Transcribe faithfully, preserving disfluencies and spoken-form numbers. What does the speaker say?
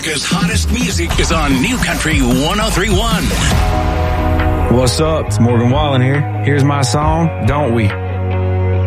America's hottest music is on New Country one oh three point one. What's up? It's Morgan Wallen here. Here's my song, Don't We?